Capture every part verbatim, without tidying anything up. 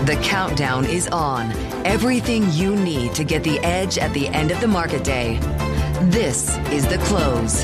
The countdown is on. Everything you need to get the edge at the end of the market day. This is The Close.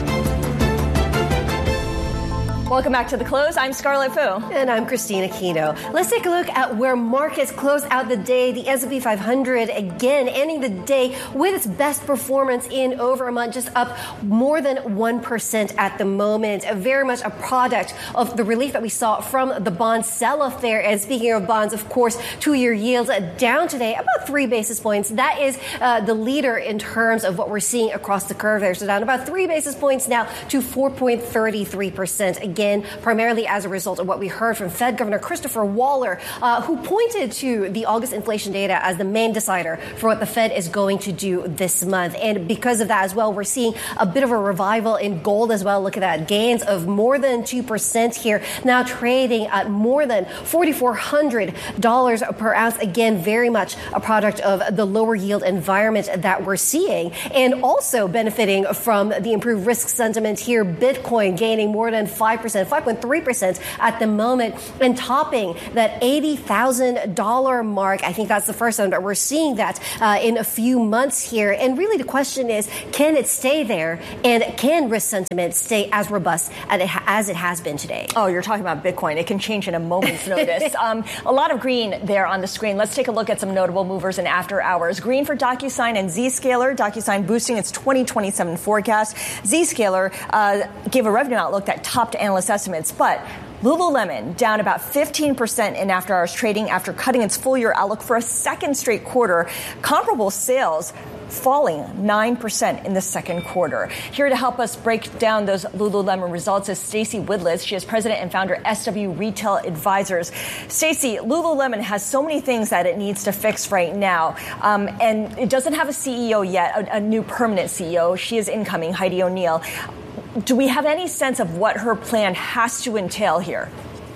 Welcome back to The Close. I'm Scarlett Fu. And I'm Christina Kino. Let's take a look at where markets close out the day. The S and P five hundred, again, ending the day with its best performance in over a month, just up more than one percent at the moment. Very much a product of the relief that we saw from the bond sell affair. And speaking of bonds, of course, two-year yields down today about three basis points. That is uh, the leader in terms of what we're seeing across the curve there. So down about three basis points now to four point three three percent. Again, primarily as a result of what we heard from Fed Governor Christopher Waller, uh, who pointed to the August inflation data as the main decider for what the Fed is going to do this month. And because of that as well, we're seeing a bit of a revival in gold as well. Look at that. Gains of more than two percent here, now trading at more than four thousand four hundred dollars per ounce. Again, very much a product of the lower yield environment that we're seeing, and also benefiting from the improved risk sentiment here. Bitcoin gaining more than five percent. five point three percent at the moment, and topping that eighty thousand dollars mark. I think that's the first time that we're seeing that uh, in a few months here. And really the question is, can it stay there? And can risk sentiment stay as robust as it, ha- as it has been today? Oh, you're talking about Bitcoin. It can change in a moment's notice. um, a lot of green there on the screen. Let's take a look at some notable movers in after hours. Green for DocuSign and Zscaler. DocuSign boosting its twenty twenty-seven forecast. Zscaler uh, gave a revenue outlook that topped analyst estimates, but Lululemon down about fifteen percent in after-hours trading after cutting its full-year outlook for a second straight quarter. Comparable sales falling nine percent in the second quarter. Here to help us break down those Lululemon results is Stacey Widlitz. She is president and founder S W Retail Advisors. Stacey, Lululemon has so many things that it needs to fix right now, um, and it doesn't have a C E O yet, a, a new permanent C E O. She is incoming, Heidi O'Neill. Do we have any sense of what her plan has to entail here?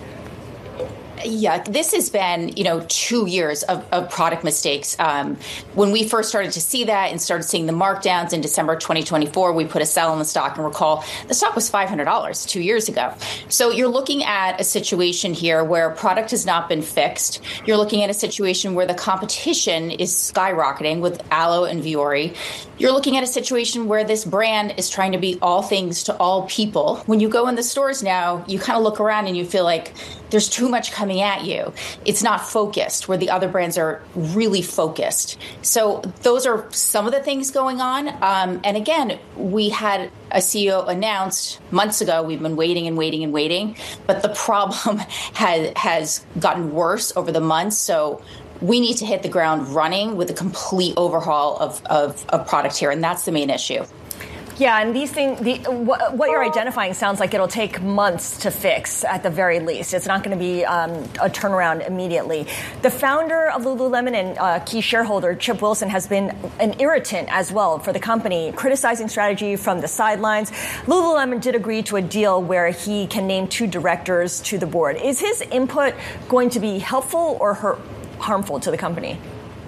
Yeah, this has been, you know, two years of, of product mistakes. Um, when we first started to see that and started seeing the markdowns in December twenty twenty-four, we put a sell on the stock, and recall the stock was five hundred dollars two years ago. So you're looking at a situation here where product has not been fixed. You're looking at a situation where the competition is skyrocketing with Alo and Vuori. You're looking at a situation where this brand is trying to be all things to all people. When you go in the stores now, you kind of look around and you feel like there's too much coming at you. It's not focused, where the other brands are really focused. So those are some of the things going on. Um, and again, we had a C E O announced months ago. We've been waiting and waiting and waiting, but the problem has, has gotten worse over the months. So we need to hit the ground running with a complete overhaul of, of, of product here. And that's the main issue. Yeah, and these things, the, what, what you're identifying sounds like it'll take months to fix at the very least. It's not going to be um, a turnaround immediately. The founder of Lululemon and uh, key shareholder Chip Wilson has been an irritant as well for the company, criticizing strategy from the sidelines. Lululemon did agree to a deal where he can name two directors to the board. Is his input going to be helpful or hurt, harmful to the company?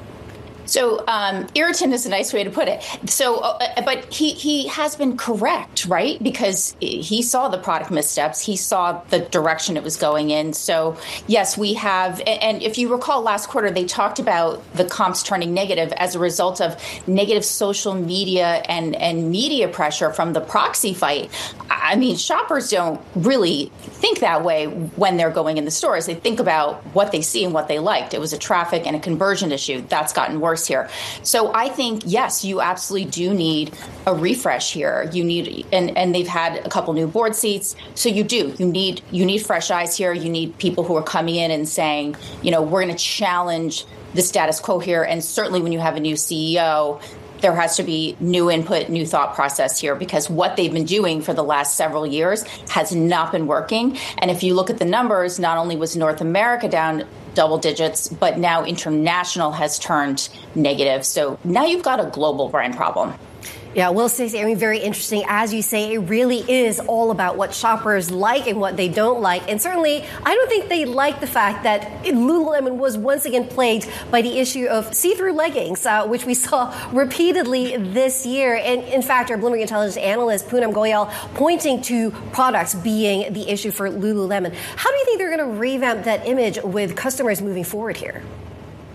So um, irritant is a nice way to put it. So, uh, but he, he has been correct, right? Because he saw the product missteps. He saw the direction it was going in. So, yes, we have. And if you recall last quarter, they talked about the comps turning negative as a result of negative social media and, and media pressure from the proxy fight. I mean, shoppers don't really think that way when they're going in the stores. They think about what they see and what they liked. It was a traffic and a conversion issue. That's gotten worse here. So I think, yes, you absolutely do need a refresh here. You need, and, and they've had a couple new board seats. So you do, you need, you need fresh eyes here. You need people who are coming in and saying, you know, we're going to challenge the status quo here. And certainly when you have a new C E O, there has to be new input, new thought process here, because what they've been doing for the last several years has not been working. And if you look at the numbers, not only was North America down double digits, but now international has turned negative. So now you've got a global brand problem. Yeah, well, Stacey, I mean, very interesting. As you say, it really is all about what shoppers like and what they don't like. And certainly, I don't think they like the fact that Lululemon was once again plagued by the issue of see-through leggings, uh, which we saw repeatedly this year. And in fact, our Bloomberg Intelligence analyst, Poonam Goyal, pointing to products being the issue for Lululemon. How do you think they're going to revamp that image with customers moving forward here?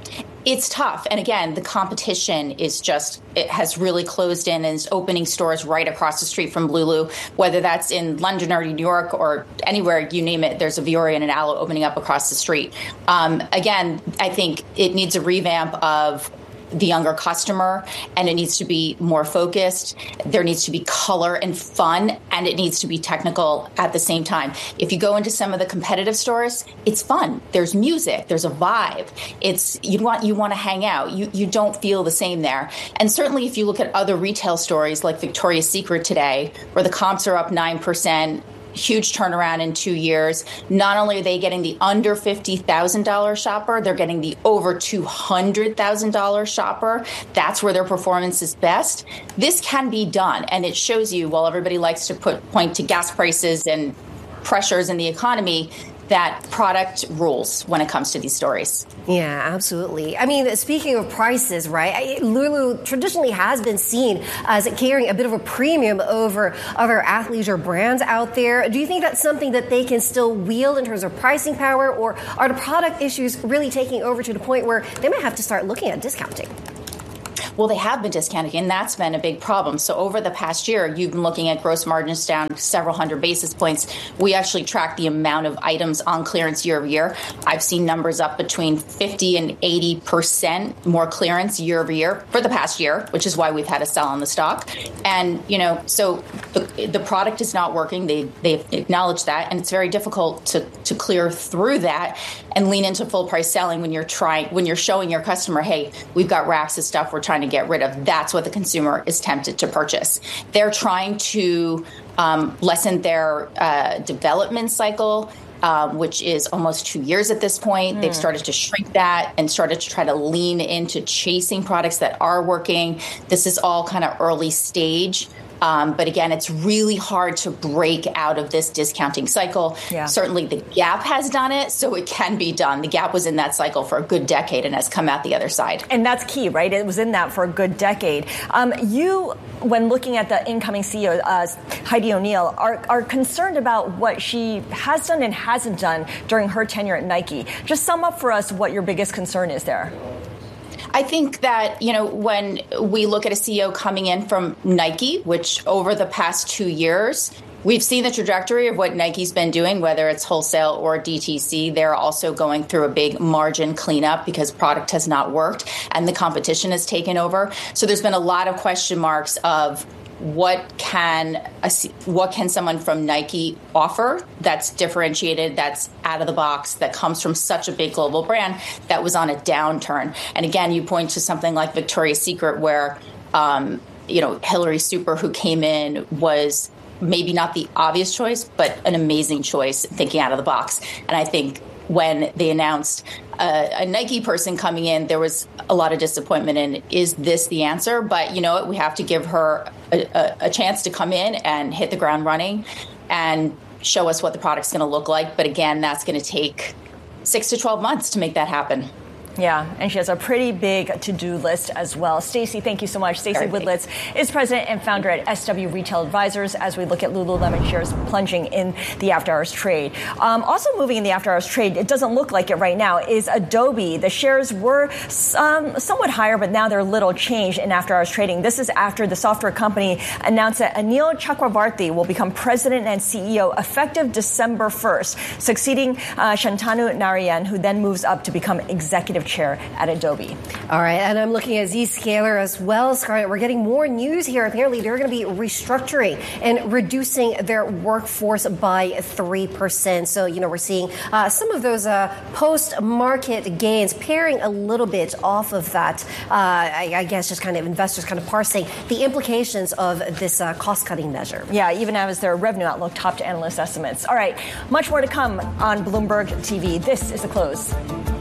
It's tough. And again, the competition is just, it has really closed in and is opening stores right across the street from Lulu, whether that's in London or New York or anywhere, you name it, there's a Vuori and an Alo opening up across the street. Um, again, I think it needs a revamp of the younger customer, and it needs to be more focused. There needs to be color and fun, and it needs to be technical at the same time. If you go into some of the competitive stores, it's fun. There's music. There's a vibe. It's you want you want to hang out. You you don't feel the same there. And certainly, if you look at other retail stories like Victoria's Secret today, where the comps are up nine percent. Huge turnaround in two years. Not only are they getting the under fifty thousand dollars shopper, they're getting the over two hundred thousand dollars shopper. That's where their performance is best. This can be done. And it shows you, while everybody likes to put point to gas prices and pressures in the economy, that product rules when it comes to these stories. Yeah, absolutely. I mean, speaking of prices, right, Lulu traditionally has been seen as carrying a bit of a premium over other athleisure brands out there. Do you think that's something that they can still wield in terms of pricing power, or are the product issues really taking over to the point where they might have to start looking at discounting? Well, they have been discounting, and that's been a big problem. So over the past year, you've been looking at gross margins down several hundred basis points. We actually track the amount of items on clearance year over year. I've seen numbers up between fifty and eighty percent more clearance year over year for the past year, which is why we've had to sell on the stock. And, you know, so the, the product is not working. They, they've acknowledged that, and it's very difficult to, to clear through that and lean into full price selling when you're trying, when you're showing your customer, hey, we've got racks of stuff we're trying to get rid of. That's what the consumer is tempted to purchase. They're trying to um, lessen their uh, development cycle, uh, which is almost two years at this point. Mm. They've started to shrink that and started to try to lean into chasing products that are working. This is all kind of early stage. Um, but again, it's really hard to break out of this discounting cycle. Yeah. Certainly the Gap has done it, so it can be done. The Gap was in that cycle for a good decade and has come out the other side. And that's key, right? It was in that for a good decade. Um, you, when looking at the incoming C E O, uh, Heidi O'Neill, are, are concerned about what she has done and hasn't done during her tenure at Nike. Just sum up for us what your biggest concern is there. I think that, you know, when we look at a C E O coming in from Nike, which over the past two years, we've seen the trajectory of what Nike's been doing, whether it's wholesale or D T C. They're also going through a big margin cleanup because product has not worked and the competition has taken over. So there's been a lot of question marks of what can a, what can someone from Nike offer that's differentiated, that's out of the box, that comes from such a big global brand that was on a downturn. And again, you point to something like Victoria's Secret where, um, you know, Hillary Super, who came in, was maybe not the obvious choice, but an amazing choice thinking out of the box. And I think when they announced uh, a Nike person coming in, there was a lot of disappointment in, is this the answer? But you know what? We have to give her a, a, a chance to come in and hit the ground running and show us what the product's going to look like. But again, that's going to take six to twelve months to make that happen. Yeah, and she has a pretty big to-do list as well. Stacey, thank you so much. Stacey Widlitz is president and founder at S W Retail Advisors as we look at Lululemon shares plunging in the after-hours trade. Um, also moving in the after-hours trade, it doesn't look like it right now, is Adobe. The shares were um, somewhat higher, but now they're little changed in after-hours trading. This is after the software company announced that Anil Chakravarthy will become president and C E O effective December first, succeeding uh, Shantanu Narayan, who then moves up to become executive chair at Adobe. All right, and I'm looking at Zscaler as well. Scarlett, we're getting more news here. Apparently, they're going to be restructuring and reducing their workforce by three percent. So, you know, we're seeing uh, some of those uh, post-market gains pairing a little bit off of that. Uh, I, I guess just kind of investors kind of parsing the implications of this uh, cost-cutting measure. Yeah, even as their revenue outlook topped analyst estimates. All right, much more to come on Bloomberg T V. This is The Close.